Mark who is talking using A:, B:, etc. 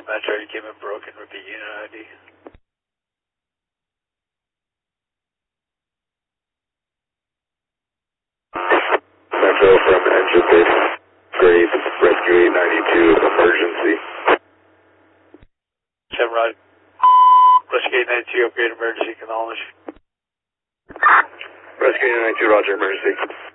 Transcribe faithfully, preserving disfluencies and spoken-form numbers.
A: Metro, you came in broken, repeat unit I D.
B: Metro from engine base, grade rescue eight ninety-two, emergency.
A: Seven Rod, rescue eight ninety-two, upgrade emergency, acknowledge.
B: Rescue eight ninety-two, roger, emergency.